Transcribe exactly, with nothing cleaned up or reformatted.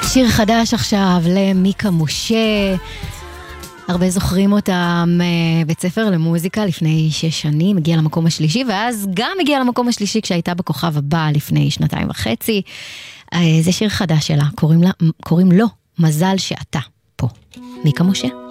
שיר חדש עכשיו למיקה משה. הרבה זוכרים אותה מבית ספר למוזיקה לפני שש שנים, הגיעה למקום השלישי, ואז גם הגיעה למקום השלישי כשהייתה בכוכב הבא לפני שנתיים וחצי. זה שיר חדש שלה, קוראים, לה, קוראים לו מזל שאתה פה. מיקה משה.